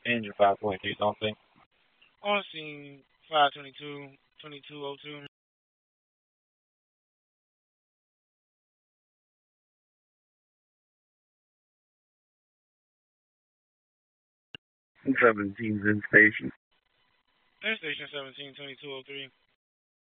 Engine 5.3 something. On scene 522, 2202. 17's in station. In station 17, 2203.